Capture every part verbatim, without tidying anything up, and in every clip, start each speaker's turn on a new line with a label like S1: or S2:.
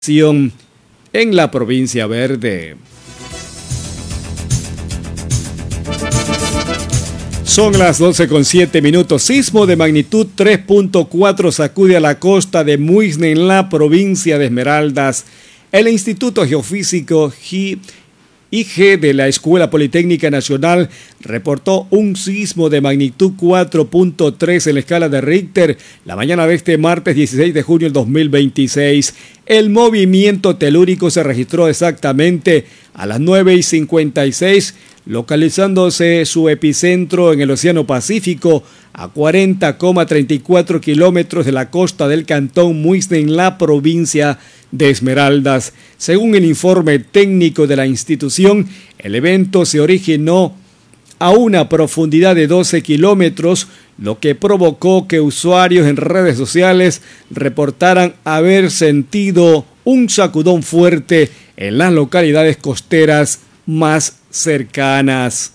S1: en la provincia verde. Son las doce con siete minutos. Sismo de magnitud tres punto cuatro sacude a la costa de Muisne en la provincia de Esmeraldas. El Instituto Geofísico I G de la Escuela Politécnica Nacional reportó un sismo de magnitud cuatro punto tres en la escala de Richter la mañana de este martes dieciséis de junio del dos mil veintiséis. El movimiento telúrico se registró exactamente a las nueve y cincuenta y seis, localizándose su epicentro en el Océano Pacífico a cuarenta coma treinta y cuatro kilómetros de la costa del cantón Muisne en la provincia de Esmeraldas. Según el informe técnico de la institución, el evento se originó a una profundidad de doce kilómetros, lo que provocó que usuarios en redes sociales reportaran haber sentido un sacudón fuerte en las localidades costeras más cercanas.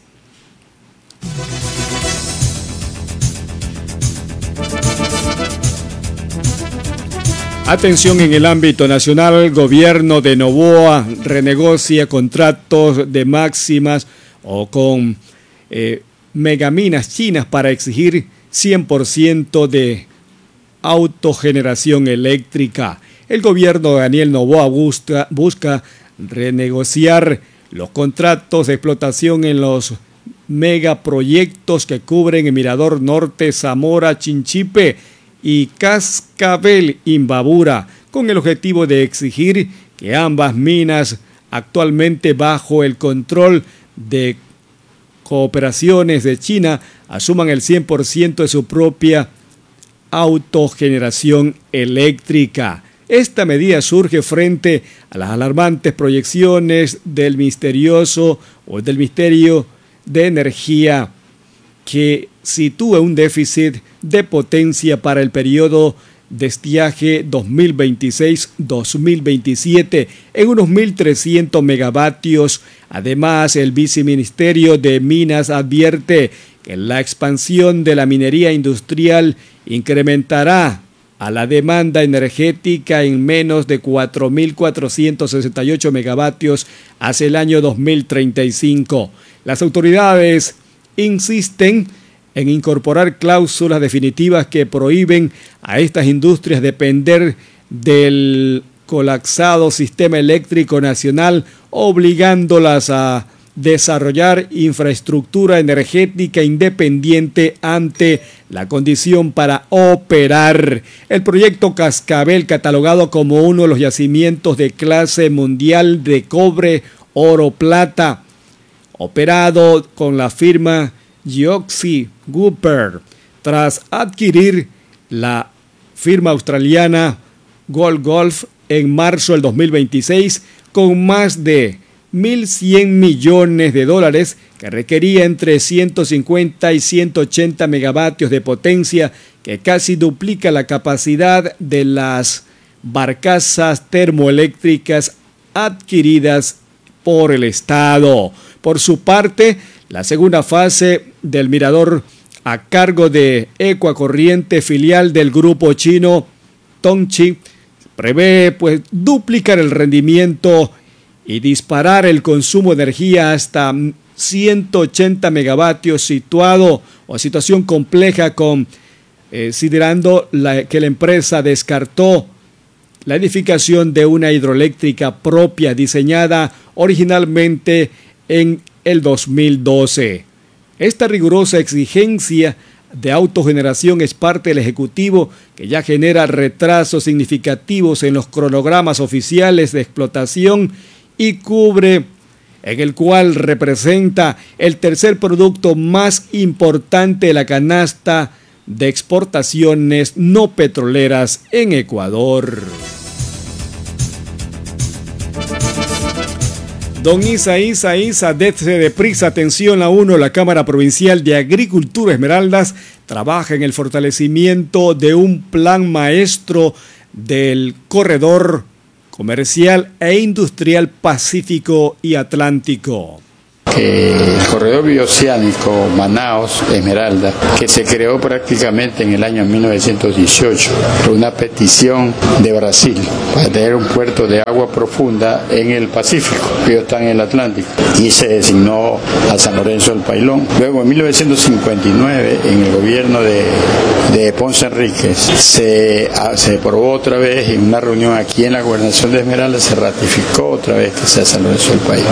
S1: Atención en el ámbito nacional, el gobierno de Noboa renegocia contratos de máximas o con eh, megaminas chinas para exigir cien por ciento de autogeneración eléctrica. El gobierno de Daniel Noboa busca, busca renegociar los contratos de explotación en los megaproyectos que cubren el Mirador Norte, Zamora, Chinchipe y Cascabel, Imbabura, con el objetivo de exigir que ambas minas, actualmente bajo el control de cooperaciones de China, asuman el cien por ciento de su propia autogeneración eléctrica. Esta medida surge frente a las alarmantes proyecciones del misterioso o del Ministerio de Energía, que sitúa un déficit de potencia para el periodo de estiaje dos mil veintiséis dos mil veintisiete en unos mil trescientos megavatios. Además, el viceministerio de Minas advierte que la expansión de la minería industrial incrementará a la demanda energética en menos de cuatro mil cuatrocientos sesenta y ocho megavatios hacia el año dos mil treinta y cinco. Las autoridades insisten en incorporar cláusulas definitivas que prohíben a estas industrias depender del colapsado sistema eléctrico nacional, obligándolas a desarrollar infraestructura energética independiente ante la condición para operar. El proyecto Cascabel, catalogado como uno de los yacimientos de clase mundial de cobre, oro, plata, operado con la firma Gioxy Cooper, tras adquirir la firma australiana Gold Gulf en marzo del dos mil veintiséis con más de mil cien millones de dólares, que requería entre ciento cincuenta y ciento ochenta megavatios de potencia, que casi duplica la capacidad de las barcazas termoeléctricas adquiridas por el Estado. Por su parte, la segunda fase del mirador, a cargo de Ecuacorriente, filial del grupo chino Tongchi, prevé pues duplicar el rendimiento y disparar el consumo de energía hasta ciento ochenta megavatios, situado o situación compleja, con eh, considerando la, que la empresa descartó la edificación de una hidroeléctrica propia diseñada originalmente en el dos mil doce. Esta rigurosa exigencia de autogeneración es parte del Ejecutivo, que ya genera retrasos significativos en los cronogramas oficiales de explotación y cubre, en el cual representa el tercer producto más importante de la canasta de exportaciones no petroleras en Ecuador. Don Isa, Isa, Isa, dése deprisa, atención a uno, la Cámara Provincial de Agricultura Esmeraldas trabaja en el fortalecimiento de un plan maestro del corredor comercial e industrial Pacífico y Atlántico.
S2: que el corredor bioceánico Manaos-Esmeralda, que se creó prácticamente en el año mil novecientos dieciocho por una petición de Brasil para tener un puerto de agua profunda en el Pacífico, ellos están en el Atlántico, y se designó a San Lorenzo del Pailón. Luego en mil novecientos cincuenta y nueve, en el gobierno de, de Ponce Enríquez, se, se aprobó otra vez en una reunión aquí en la gobernación de Esmeralda, se ratificó otra vez que sea San Lorenzo del Pailón.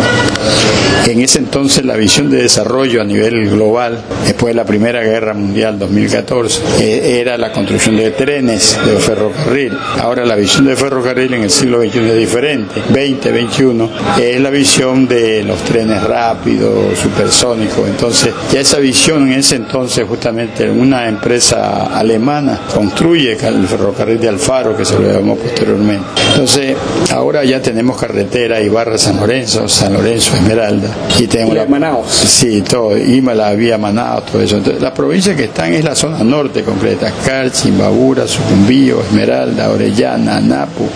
S2: En ese entonces la visión de desarrollo a nivel global, después de la Primera Guerra Mundial dos mil catorce, eh, era la construcción de trenes, de ferrocarril. Ahora la visión de ferrocarril en el siglo veintiuno es diferente. veinte, veintiuno es la visión de los trenes rápidos, supersónicos. Entonces ya esa visión en ese entonces, justamente una empresa alemana construye el ferrocarril de Alfaro, que se lo llamó posteriormente. Entonces ahora ya tenemos carretera Ibarra-San Lorenzo, San Lorenzo, Esmeralda, y tenemos la Manaos. Sí, todo, y la vía Manaos, todo eso. Entonces, las provincias que están es la zona norte completa: Carchi, Imbabura, Sucumbío, Esmeralda, Orellana, Napu,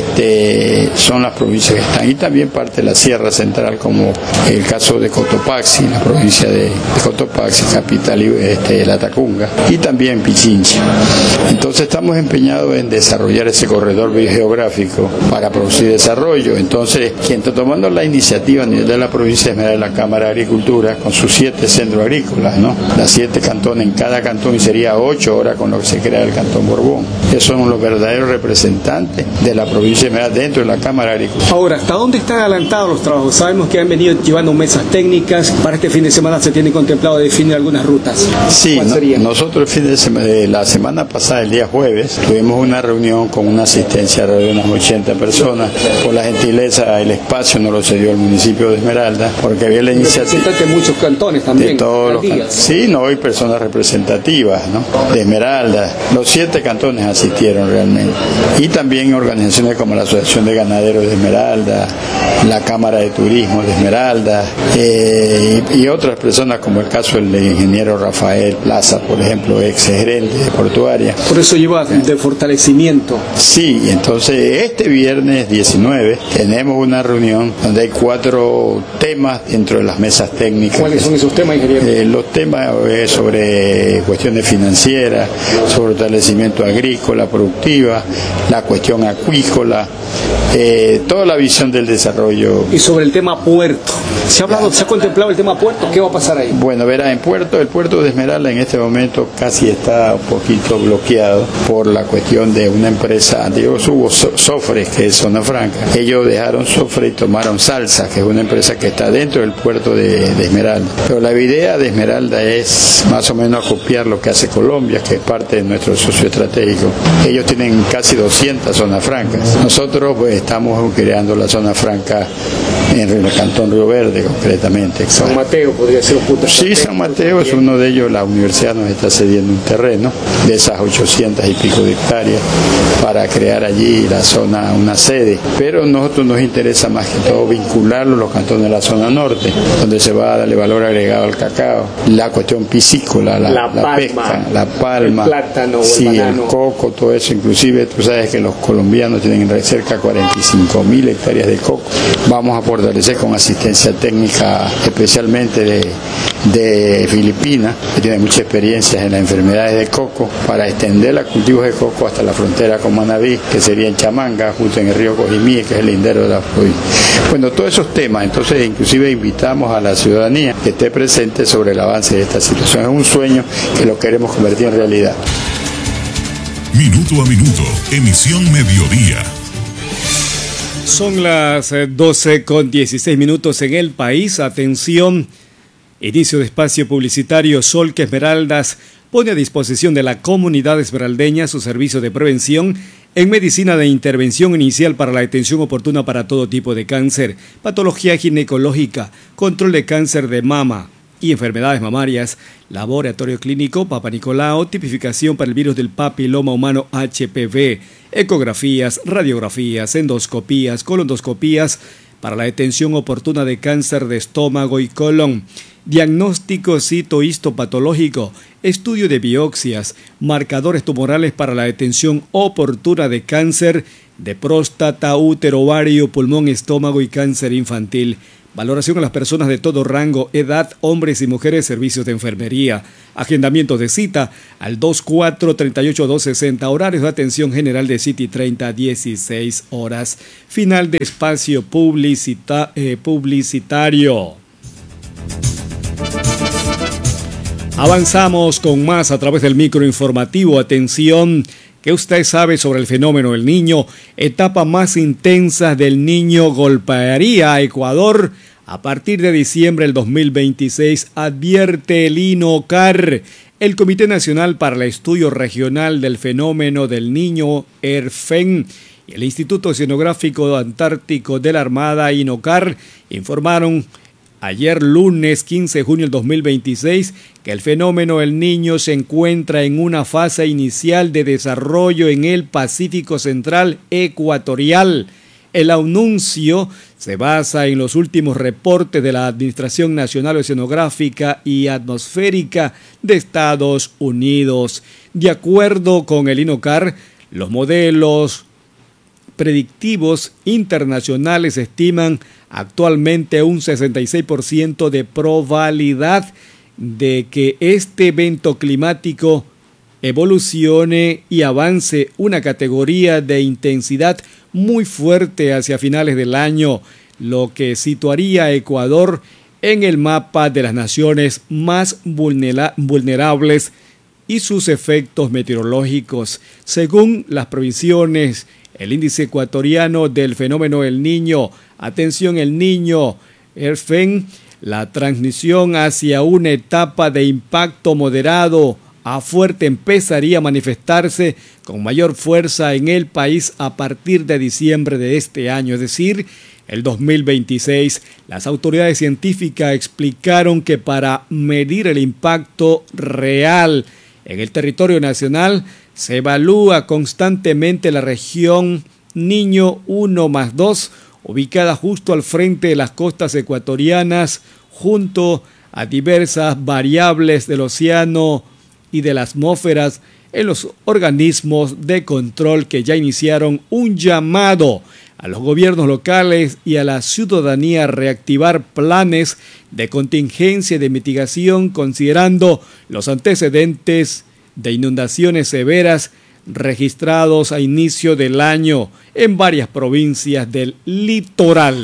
S2: este, son las provincias que están, y también parte de la Sierra Central, como el caso de Cotopaxi, la provincia de, de Cotopaxi, capital este, la Tacunga, y también Pichincha. Entonces estamos empeñados en desarrollar ese corredor biogeográfico para producir desarrollo. Entonces, quien está tomando la iniciativa a nivel de la provincia de Esmeralda es la Cámara de Agricultura, con sus siete centros agrícolas, ¿no? Las siete cantones en cada cantón, y sería ocho ahora con lo que se crea el Cantón Borbón. Esos son los verdaderos representantes de la provincia de Esmeralda dentro de la Cámara de Agricultura.
S1: Ahora, ¿hasta dónde están adelantados los trabajos? Sabemos que han venido llevando mesas técnicas. Para este fin de semana se tiene contemplado definir algunas rutas.
S2: Sí, no, nosotros el fin de semana, la semana pasada, el día jueves, tuvimos una reunión con una asistencia de unas ochenta personas. Por la gentileza, el espacio no lo cedió el municipio de Esmeralda, porque había la iniciativa
S1: de muchos cantones también.
S2: De todos los can... Sí, no hay personas representativas, ¿no? De Esmeralda. Los siete cantones asistieron realmente. Y también organizaciones como la Asociación de Ganaderos de Esmeralda, la Cámara de Turismo de Esmeralda, eh, y, y otras personas, como el caso del ingeniero Rafael Plaza, por ejemplo, ex gerente de portuaria.
S1: Por eso lleva de fortalecimiento.
S2: Sí, entonces este viernes diecinueve tenemos una reunión donde hay cuatro temas dentro de las mesas técnicas.
S1: ¿Cuáles son esos temas, ingeniero?
S2: Eh, los temas eh, sobre cuestiones financieras, sobre fortalecimiento agrícola, productiva, la cuestión acuícola, eh, toda la visión del desarrollo.
S1: Y sobre el tema puerto, ¿se ha hablado, se ha contemplado el tema puerto? ¿Qué va a pasar ahí?
S2: Bueno, verá, en puerto, el puerto de Esmeralda en este momento casi está un poquito bloqueado por la cuestión de una empresa, digo, hubo Sofre, que es Zona Franca. Ellos dejaron Sofre y tomaron Salsa, que es una empresa que está dentro del puerto de, de Esmeralda. Pero la idea de Esmeralda es más o menos copiar lo que hace Colombia, que es parte de nuestro socio estratégico. Ellos tienen casi doscientas zonas francas. Nosotros pues estamos creando la zona franca en el Cantón Río Verde, concretamente.
S1: San Mateo podría ser un punto.
S2: Sí, San Mateo es uno de ellos. La universidad nos está cediendo un terreno de esas ochocientas y pico de hectáreas para crear allí la zona, una sede. Pero a nosotros nos interesa más que todo vincularlo a los cantones de la zona norte, donde se va a darle valor agregado al cacao, la cuestión piscícola, la,
S1: la,
S2: la
S1: palma,
S2: pesca, la palma,
S1: el plátano,
S2: sí,
S1: el,
S2: el coco, todo eso. Inclusive tú sabes que los colombianos tienen cerca de cuarenta y cinco mil hectáreas de coco. Vamos a fortalecer con asistencia técnica, especialmente de, de Filipinas, que tiene mucha experiencia en las enfermedades de coco, para extender los cultivos de coco hasta la frontera con Manabí, que sería en Chamanga, justo en el río Cojimí, que es el lindero de la provincia. Bueno, todos esos temas, entonces inclusive invitamos a la ciudadanía que esté presente sobre el avance de esta situación. Es un sueño que lo queremos convertir en realidad.
S3: Minuto a minuto, emisión mediodía.
S1: Son las doce con dieciséis minutos en el país. Atención, inicio de espacio publicitario. Solca Esmeraldas pone a disposición de la comunidad esmeraldeña su servicio de prevención en medicina de intervención inicial para la detención oportuna para todo tipo de cáncer, patología ginecológica, control de cáncer de mama y enfermedades mamarias, laboratorio clínico Papa Nicolau, tipificación para el virus del papiloma humano H P V, ecografías, radiografías, endoscopías, colondoscopías para la detención oportuna de cáncer de estómago y colon, diagnóstico citohistopatológico, estudio de biopsias, marcadores tumorales para la detención oportuna de cáncer de próstata, útero, ovario, pulmón, estómago y cáncer infantil, valoración a las personas de todo rango, edad, hombres y mujeres, servicios de enfermería, agendamiento de cita al dos cuatro, tres ocho, dos seis cero, horarios de atención general de City treinta a dieciséis horas. Final de espacio publicita, eh, publicitario. Avanzamos con más a través del microinformativo. Atención, ¿qué usted sabe sobre el fenómeno del Niño? Etapa más intensa del Niño golpearía a Ecuador a partir de diciembre del dos mil veintiséis, advierte el INOCAR. El Comité Nacional para el Estudio Regional del Fenómeno del Niño, ERFEN, y el Instituto Oceanográfico Antártico de la Armada, INOCAR, informaron ayer lunes quince de junio del dos mil veintiséis que el fenómeno del Niño se encuentra en una fase inicial de desarrollo en el Pacífico Central Ecuatorial. El anuncio se basa en los últimos reportes de la Administración Nacional Oceanográfica y Atmosférica de Estados Unidos. De acuerdo con el INOCAR, los modelos predictivos internacionales estiman actualmente un sesenta y seis por ciento de probabilidad de que este evento climático evolucione y avance una categoría de intensidad muy fuerte hacia finales del año, lo que situaría a Ecuador en el mapa de las naciones más vulnera- vulnerables y sus efectos meteorológicos. Según las previsiones, el índice ecuatoriano del fenómeno del Niño, atención el Niño, ERFEN, la transmisión hacia una etapa de impacto moderado a fuerte empezaría a manifestarse con mayor fuerza en el país a partir de diciembre de este año, es decir, el dos mil veintiséis. Las autoridades científicas explicaron que para medir el impacto real en el territorio nacional se evalúa constantemente la región Niño uno más dos, ubicada justo al frente de las costas ecuatorianas, junto a diversas variables del océano y de las atmósferas en los organismos de control que ya iniciaron un llamado a los gobiernos locales y a la ciudadanía a reactivar planes de contingencia y de mitigación considerando los antecedentes de inundaciones severas registrados a inicio del año en varias provincias del litoral.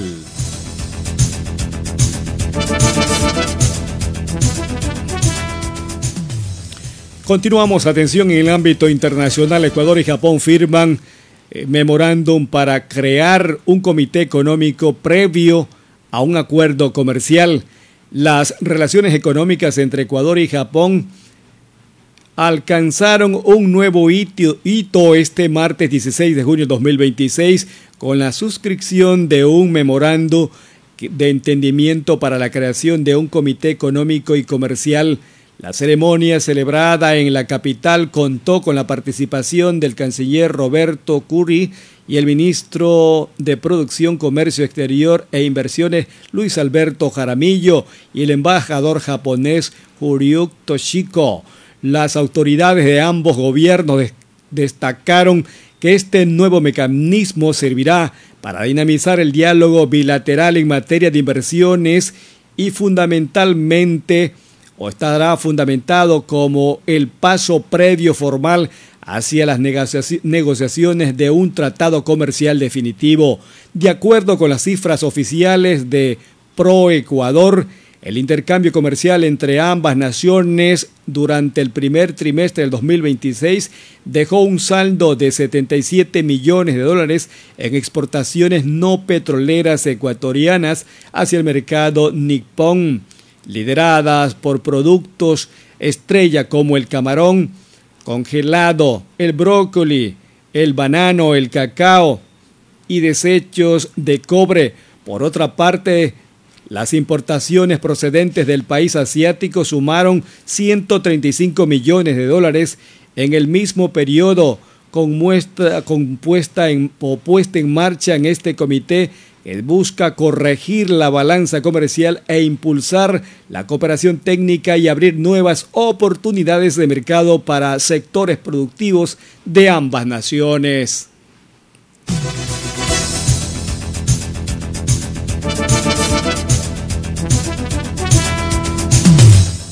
S1: Continuamos, atención, en el ámbito internacional. Ecuador y Japón firman eh, memorándum para crear un comité económico previo a un acuerdo comercial. Las relaciones económicas entre Ecuador y Japón alcanzaron un nuevo hito, hito este martes dieciséis de junio de dos mil veintiséis con la suscripción de un memorando de entendimiento para la creación de un comité económico y comercial. La ceremonia celebrada en la capital contó con la participación del canciller Roberto Curri y el ministro de Producción, Comercio Exterior e Inversiones Luis Alberto Jaramillo y el embajador japonés Juryu Toshiko. Las autoridades de ambos gobiernos des- destacaron que este nuevo mecanismo servirá para dinamizar el diálogo bilateral en materia de inversiones y fundamentalmente o estará fundamentado como el paso previo formal hacia las negocia- negociaciones de un tratado comercial definitivo. De acuerdo con las cifras oficiales de ProEcuador, el intercambio comercial entre ambas naciones durante el primer trimestre del dos mil veintiséis dejó un saldo de setenta y siete millones de dólares en exportaciones no petroleras ecuatorianas hacia el mercado nipón, lideradas por productos estrella como el camarón congelado, el brócoli, el banano, el cacao y desechos de cobre. Por otra parte, las importaciones procedentes del país asiático sumaron ciento treinta y cinco millones de dólares en el mismo periodo, con, muestra, con puesta, en, o puesta en marcha en este comité que busca corregir la balanza comercial e impulsar la cooperación técnica y abrir nuevas oportunidades de mercado para sectores productivos de ambas naciones.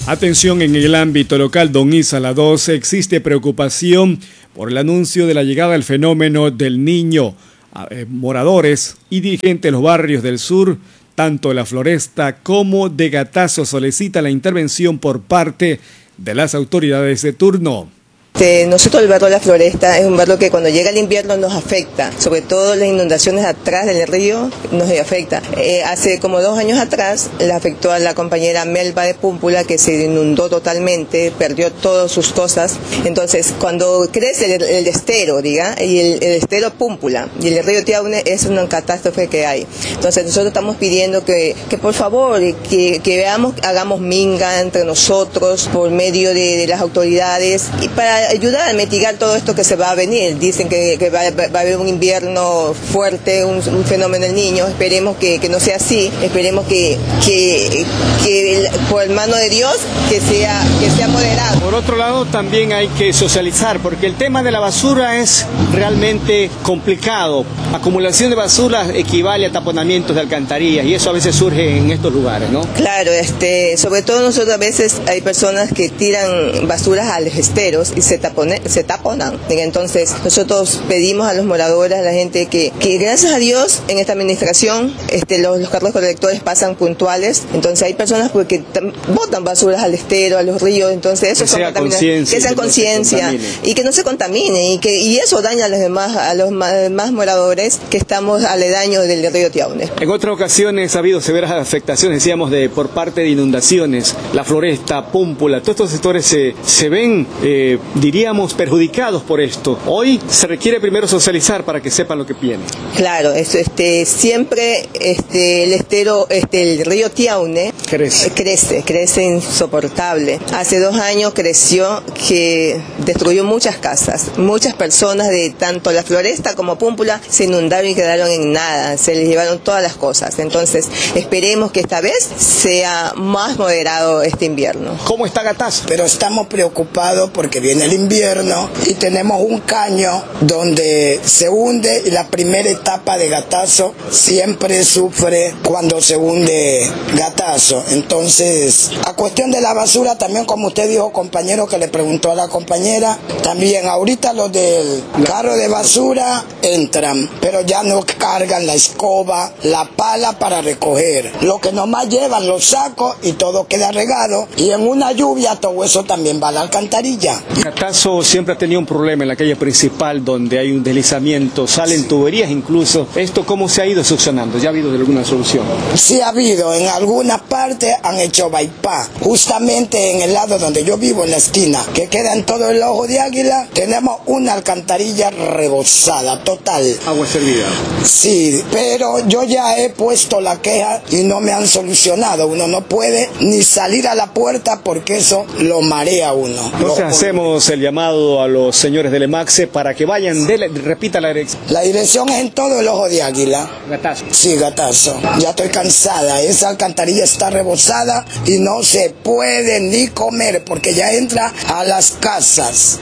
S1: Atención, en el ámbito local, don Isa La doce, existe preocupación por el anuncio de la llegada del fenómeno del Niño. Eh, moradores y dirigentes de los barrios del sur, tanto de La Floresta como de Gatazo, solicitan la intervención por parte de las autoridades de turno.
S4: Este, nosotros el barrio La Floresta es un barrio que cuando llega el invierno nos afecta, sobre todo las inundaciones atrás del río nos afecta. Eh, hace como dos años atrás le afectó a la compañera Melba de Púmpula, que se inundó totalmente, perdió todas sus cosas. Entonces cuando crece el, el estero, diga, y el, el estero Púmpula y el río Tiaune, es una catástrofe que hay. Entonces nosotros estamos pidiendo que, que por favor, que, que veamos, hagamos minga entre nosotros por medio de, de las autoridades y para ayudar a mitigar todo esto que se va a venir. Dicen que, que va, va a haber un invierno fuerte, un, un fenómeno del Niño. Esperemos que, que no sea así. Esperemos que, que, que por mano de Dios que sea, que sea moderado.
S1: Por otro lado, también hay que socializar, porque el tema de la basura es realmente complicado. Acumulación de basura equivale a taponamientos de alcantarillas y eso a veces surge en estos lugares, ¿no?
S4: Claro, este, sobre todo nosotros a veces hay personas que tiran basuras a los esteros y se, tapone, se taponan. Entonces nosotros pedimos a los moradores, a la gente que, que gracias a Dios en esta administración este, los, los carros colectores pasan puntuales. Entonces hay personas pues, que botan basuras al estero, a los ríos. Entonces eso
S1: que sea conciencia,
S4: que sea conciencia y que no se contamine y que y eso daña a los demás, a los más, más moradores que estamos aledaños del río Tiaune.
S1: En otras ocasiones ha habido severas afectaciones, decíamos, de por parte de inundaciones, La Floresta, Púmpula, todos estos sectores se, se ven, eh, diríamos, perjudicados por esto. Hoy se requiere primero socializar para que sepan lo que viene.
S4: Claro, eso, este, siempre este, el estero, este, el río Tiaune
S1: crece.
S4: crece, crece insoportable. Hace dos años creció que destruyó muchas casas, muchas personas de tanto La Floresta como Púmpula se inundaron y quedaron en nada, se les llevaron todas las cosas. Entonces esperemos que esta vez sea más moderado este invierno.
S1: ¿Cómo está Gatazo?
S5: Pero estamos preocupados porque viene el invierno y tenemos un caño donde se hunde y la primera etapa de Gatazo siempre sufre cuando se hunde Gatazo. Entonces, a cuestión de la basura también, como usted dijo, compañero, que le preguntó a la compañera, también ahorita los del carro de basura entran, pero ya no cargan la escoba, la pala para recoger. Lo que nomás llevan los sacos y todo queda regado y en una lluvia todo eso también va a la alcantarilla.
S1: Gatazo siempre ha tenido un problema en la calle principal donde hay un deslizamiento, salen sí. tuberías incluso. ¿Esto cómo se ha ido solucionando? ¿Ya ha habido alguna solución?
S5: Sí ha habido, en algunas partes han hecho bypass. Justamente en el lado donde yo vivo, en la esquina, que queda en todo el Ojo de Águila, tenemos una alcantarilla rebosada, total.
S1: Agua servida.
S5: Sí, pero yo ya he puesto la queja y no me han solucionado. Uno no puede ni salir a la puerta porque eso lo marea a uno.
S1: Entonces lo hacemos el llamado a los señores del EMAXE para que vayan, de la, repita la dirección.
S5: La dirección es en todo el Ojo de Águila.
S1: Gatazo.
S5: Sí, Gatazo. Ya estoy cansada. Esa alcantarilla está rebosada y no se puede ni comer porque ya entra a las casas.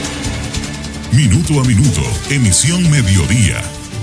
S3: Minuto a minuto, emisión mediodía.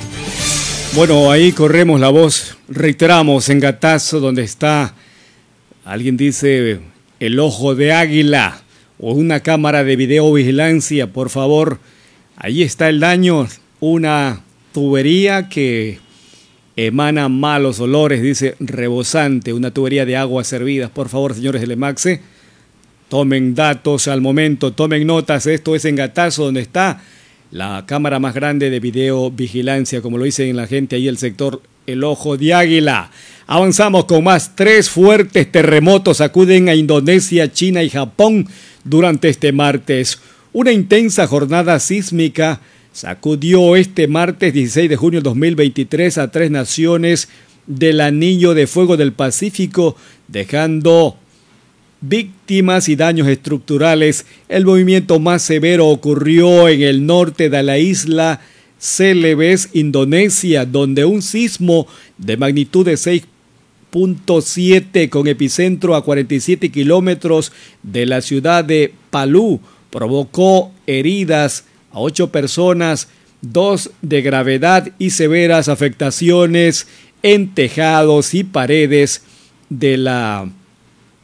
S1: Bueno, ahí corremos la voz. Reiteramos en Gatazo, donde está, alguien dice, el Ojo de Águila o una cámara de videovigilancia, por favor. Ahí está el daño, una tubería que emana malos olores, dice rebosante, una tubería de aguas servidas. Por favor, señores del EMAXE, tomen datos al momento, tomen notas. Esto es en Gatazo, donde está la cámara más grande de videovigilancia, como lo dicen la gente ahí, el sector El Ojo de Águila. Avanzamos con más. Tres fuertes terremotos sacuden a Indonesia, China y Japón durante este martes. Una intensa jornada sísmica sacudió este martes dieciséis de junio de dos mil veintitrés a tres naciones del Anillo de Fuego del Pacífico, dejando víctimas y daños estructurales. El movimiento más severo ocurrió en el norte de la isla Celebes, Indonesia, donde un sismo de magnitud de seis punto siete con epicentro a cuarenta y siete kilómetros de la ciudad de Palu provocó heridas a ocho personas, dos de gravedad y severas afectaciones en tejados y paredes de la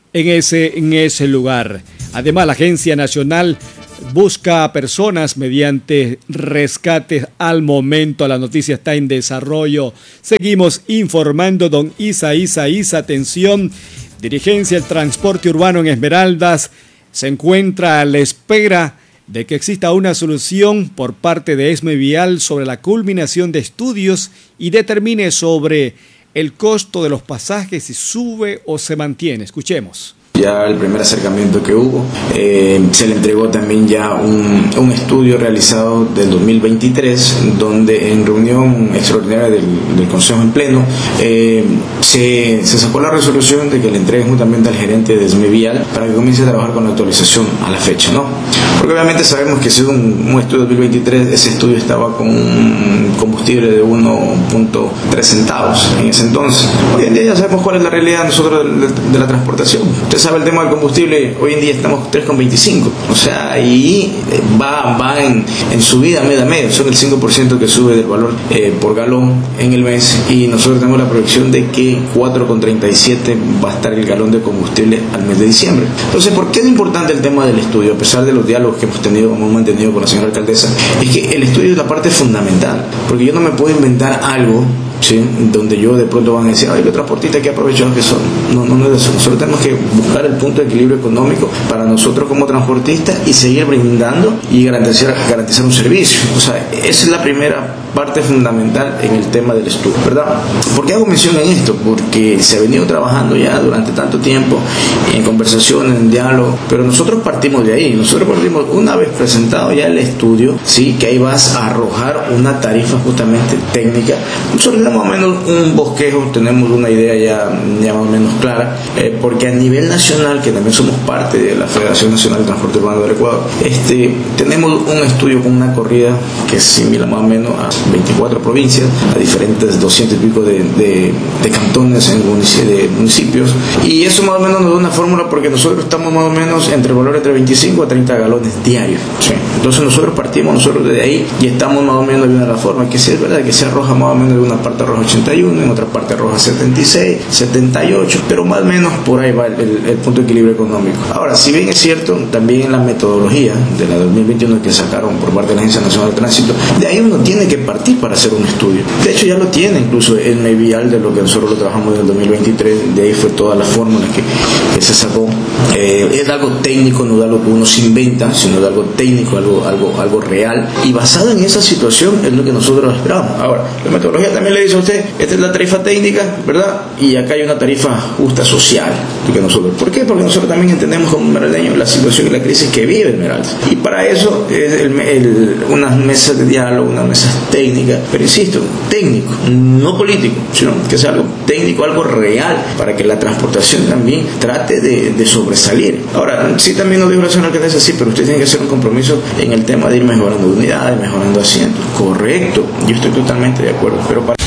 S1: en ese, en ese lugar. Además, la Agencia Nacional busca a personas mediante rescates al momento. La noticia está en desarrollo. Seguimos informando, don Isa, Isa, Isa, atención. Dirigencia del Transporte Urbano en Esmeraldas se encuentra a la espera de que exista una solución por parte de Esmevial sobre la culminación de estudios y determine sobre el costo de los pasajes, si sube o se mantiene. Escuchemos.
S6: Ya el primer acercamiento que hubo, eh, se le entregó también ya un, un estudio realizado del dos mil veintitrés, donde en reunión extraordinaria del, del Consejo en Pleno eh, se, se sacó la resolución de que le entreguen justamente al gerente de Esmevial para que comience a trabajar con la actualización a la fecha, ¿no? Porque obviamente sabemos que según un estudio de dos mil veintitrés, ese estudio estaba con un combustible de uno punto tres centavos en ese entonces. Hoy en día ya sabemos cuál es la realidad nosotros de, de, de la transportación. Usted sabe el tema del combustible, hoy en día estamos tres con veinticinco, o sea, ahí va, va en, en subida media media, son el cinco por ciento que sube del valor eh, por galón en el mes, y nosotros tenemos la proyección de que cuatro con treinta y siete va a estar el galón de combustible al mes de diciembre. Entonces, ¿por qué es importante el tema del estudio? A pesar de los diálogos que hemos tenido, hemos mantenido con la señora alcaldesa, es que el estudio es la parte fundamental, porque yo no me puedo inventar algo, ¿sí?, donde yo de pronto van a decir, ay, los transportistas que aprovechados que son. No, no, no es eso. Nosotros tenemos que buscar el punto de equilibrio económico para nosotros como transportistas y seguir brindando y garantizar, garantizar un servicio. O sea, esa es la primera parte fundamental en el tema del estudio, ¿verdad? ¿Por qué hago mención en esto? Porque se ha venido trabajando ya durante tanto tiempo en conversaciones, en diálogo, pero nosotros partimos de ahí. Nosotros partimos, una vez presentado ya el estudio, sí, que ahí vas a arrojar una tarifa justamente técnica. Nosotros más o menos un bosquejo, tenemos una idea ya, ya más o menos clara, eh, porque a nivel nacional, que también somos parte de la Federación Nacional de Transporte Urbano del Ecuador, este, tenemos un estudio con una corrida que es similar más o menos a veinticuatro provincias, a diferentes doscientos y pico de, de, de cantones en de municipios, y eso más o menos nos da una fórmula, porque nosotros estamos más o menos entre el valor entre veinticinco a treinta galones diarios, ¿sí? Entonces nosotros partimos nosotros de ahí y estamos más o menos viendo la forma, que sí es verdad que se arroja más o menos de una parte arroja ochenta y uno, en otra parte arroja setenta y seis, setenta y ocho, pero más o menos por ahí va el, el, el punto de equilibrio económico. Ahora, si bien es cierto, también en la metodología de la dos mil veintiuno que sacaron por parte de la Agencia Nacional de Tránsito, de ahí uno tiene que partir para hacer un estudio. De hecho, ya lo tiene incluso el Mevial, de lo que nosotros lo trabajamos en el dos mil veintitrés, de ahí fue toda la fórmula que, que se sacó. Eh, es algo técnico, no es algo que uno se inventa, sino de algo técnico, algo, algo, algo real, y basado en esa situación es lo que nosotros esperamos. Ahora, la metodología también le dice a usted, esta es la tarifa técnica, ¿verdad? Y acá hay una tarifa justa social. Que nosotros, ¿por qué? Porque nosotros también entendemos como esmeraldeños la situación y la crisis que vive Esmeraldas. Y para eso es el, el, unas mesas de diálogo, unas mesas técnicas, pero insisto, técnico, no político, sino que sea algo técnico, algo real, para que la transportación también trate de, de sobresalir. Ahora, sí también nos dijo la señora alcaldesa, sí, pero usted tiene que hacer un compromiso en el tema de ir mejorando unidades, mejorando asientos. Correcto, yo estoy totalmente de acuerdo, pero para...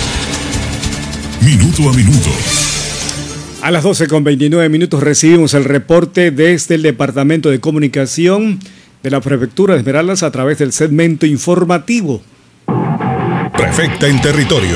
S3: Minuto a minuto.
S1: A las doce con veintinueve minutos recibimos el reporte desde el Departamento de Comunicación de la Prefectura de Esmeraldas a través del segmento informativo.
S3: Prefecta en territorio.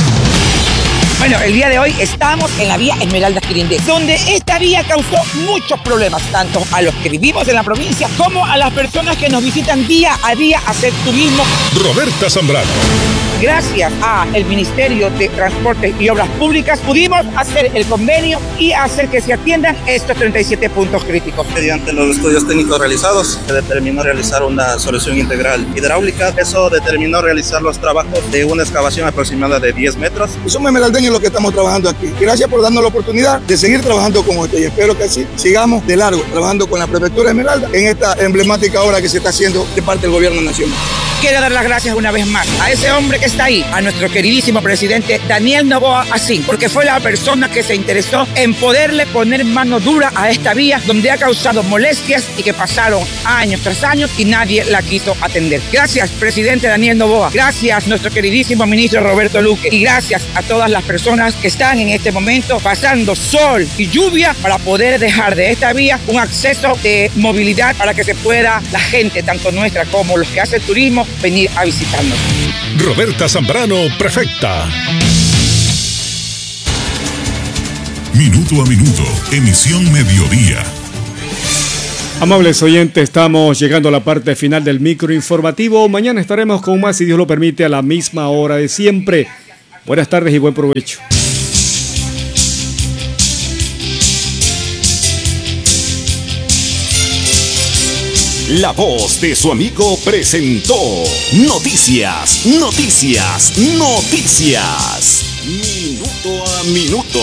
S7: Bueno, el día de hoy estamos en la vía Esmeraldas-Quirindé, donde esta vía causó muchos problemas, tanto a los que vivimos en la provincia como a las personas que nos visitan día a día a hacer turismo.
S3: Roberta Zambrano.
S7: Gracias al Ministerio de Transporte y Obras Públicas pudimos hacer el convenio y hacer que se atiendan estos treinta y siete puntos críticos.
S8: Mediante los estudios técnicos realizados, se determinó realizar una solución integral hidráulica. Eso determinó realizar los trabajos de una excavación aproximada de diez metros.
S9: Y somos esmeraldeños los que estamos trabajando aquí. Gracias por darnos la oportunidad de seguir trabajando con usted, y espero que así sigamos de largo trabajando con la Prefectura de Esmeraldas en esta emblemática obra que se está haciendo de parte del Gobierno Nacional.
S7: Quiero dar las gracias una vez más a ese hombre que está ahí, a nuestro queridísimo presidente Daniel Noboa Asín, porque fue la persona que se interesó en poderle poner mano dura a esta vía donde ha causado molestias y que pasaron años tras años y nadie la quiso atender. Gracias, presidente Daniel Noboa. Gracias, nuestro queridísimo ministro Roberto Luque. Y gracias a todas las personas que están en este momento pasando sol y lluvia para poder dejar de esta vía un acceso de movilidad para que se pueda la gente, tanto nuestra como los que hacen turismo, venir a visitarnos.
S3: Roberta Zambrano, prefecta. Minuto Minuto a minuto, emisión mediodía.
S1: Amables oyentes, estamos llegando a la parte final del microinformativo. Mañana estaremos con más, si Dios lo permite, a la misma hora de siempre. Buenas tardes y buen provecho.
S10: La voz de su amigo presentó Noticias, Noticias, Noticias. Minuto a minuto.